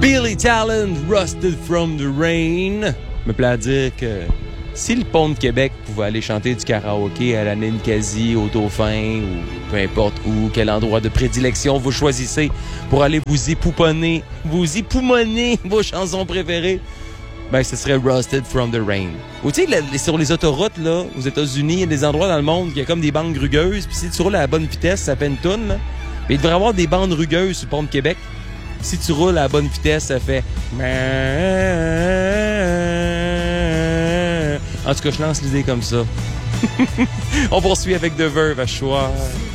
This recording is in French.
Billy Talent, Rusted from the Rain. Me plaît à dire que si le pont de Québec pouvait aller chanter du karaoké à la Ninkasi, au Dauphin, ou peu importe où, quel endroit de prédilection vous choisissez pour aller vous époumoner vos chansons préférées, ben ce serait Rusted from the Rain. Ou tu sais, sur les autoroutes, là, aux États-Unis, il y a des endroits dans le monde où il y a comme des bandes rugueuses, puis si tu roules à la bonne vitesse, ça fait une toune, là. Mais il devrait y avoir des bandes rugueuses sur le pont de Québec. Si tu roules à la bonne vitesse, ça fait... En tout cas, je lance l'idée comme ça. On poursuit avec The Verve à choix.